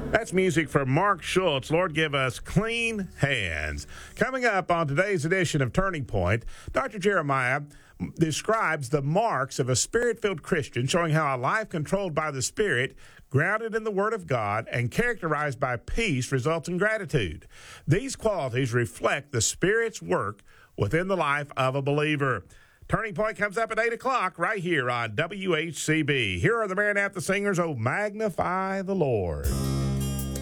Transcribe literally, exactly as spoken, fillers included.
That's music from Mark Schultz. Lord, give us clean hands. Coming up on today's edition of Turning Point, Doctor Jeremiah describes the marks of a Spirit-filled Christian, showing how a life controlled by the Spirit, grounded in the Word of God, and characterized by peace results in gratitude. These qualities reflect the Spirit's work within the life of a believer. Turning Point comes up at eight o'clock right here on W H C B. Here are the Maranatha Singers, Oh Magnify the Lord.